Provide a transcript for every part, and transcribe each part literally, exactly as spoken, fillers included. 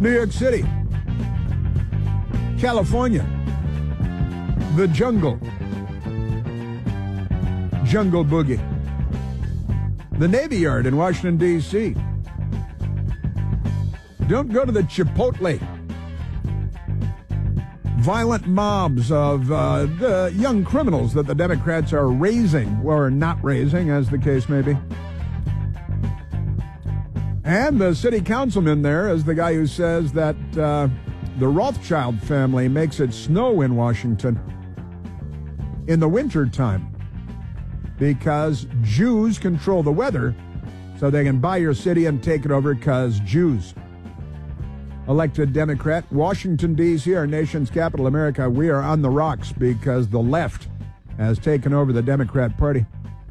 New York City, California, the jungle, Jungle Boogie, the Navy Yard in Washington, D C Don't go to the Chipotle. Violent mobs of uh, the young criminals that the Democrats are raising, or not raising, as the case may be. And the city councilman there is the guy who says that uh, the Rothschild family makes it snow in Washington in the wintertime because Jews control the weather so they can buy your city and take it over because Jews. Elected Democrat, Washington, D C, our nation's capital, America, we are on the rocks because the left has taken over the Democrat Party.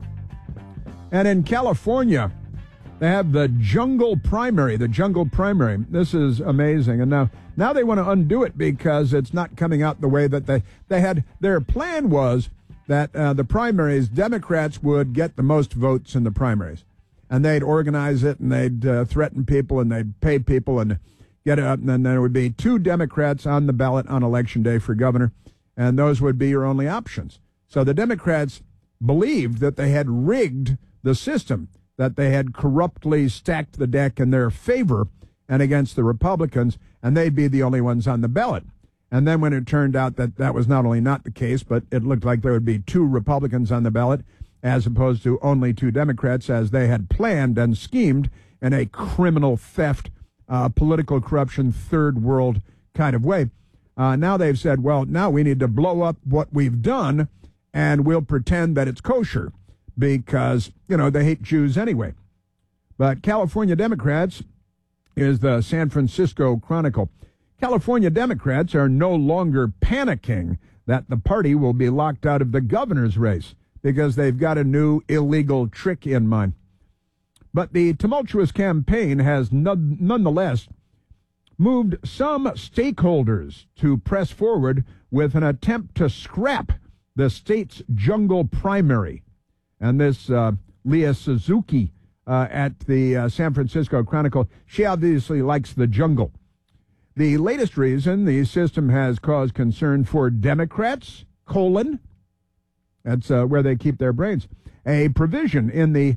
And in California, they have the jungle primary, the jungle primary. This is amazing. And now, now they want to undo it because it's not coming out the way that they, they had. Their plan was that uh, the primaries, Democrats would get the most votes in the primaries. And they'd organize it, and they'd uh, threaten people, and they'd pay people, and get it up. And then there would be two Democrats on the ballot on Election Day for governor, and those would be your only options. So the Democrats believed that they had rigged the system, that they had corruptly stacked the deck in their favor and against the Republicans, and they'd be the only ones on the ballot. And then when it turned out that that was not only not the case, but it looked like there would be two Republicans on the ballot as opposed to only two Democrats, as they had planned and schemed in a criminal theft, uh, political corruption, third world kind of way. Uh, now they've said, well, now we need to blow up what we've done, and we'll pretend that it's kosher because, you know, they hate Jews anyway. But California Democrats is the San Francisco Chronicle. California Democrats are no longer panicking that the party will be locked out of the governor's race because they've got a new illegal trick in mind. But the tumultuous campaign has none, nonetheless moved some stakeholders to press forward with an attempt to scrap the state's jungle primary. And this uh, Leah Suzuki uh, at the uh, San Francisco Chronicle, she obviously likes the jungle. The latest reason the system has caused concern for Democrats, colon, that's uh, where they keep their brains, a provision in the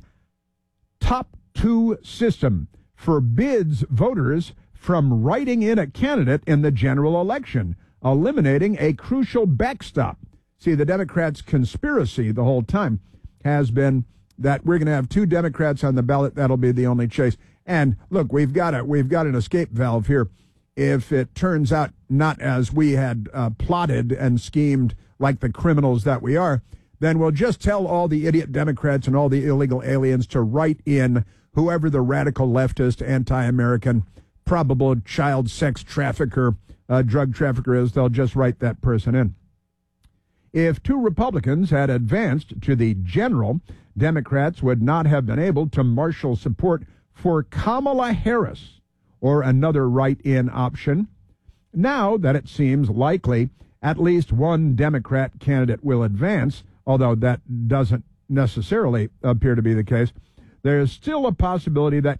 top two system forbids voters from writing in a candidate in the general election, eliminating a crucial backstop. See, the Democrats' conspiracy the whole time has been that we're going to have two Democrats on the ballot. That'll be the only chase. And look, we've got a we've got an escape valve here. If it turns out not as we had uh, plotted and schemed like the criminals that we are, then we'll just tell all the idiot Democrats and all the illegal aliens to write in whoever the radical leftist, anti-American, probable child sex trafficker, uh, drug trafficker is. They'll just write that person in. If two Republicans had advanced to the general, Democrats would not have been able to marshal support for Kamala Harris or another write-in option. Now that it seems likely at least one Democrat candidate will advance, although that doesn't necessarily appear to be the case, there is still a possibility that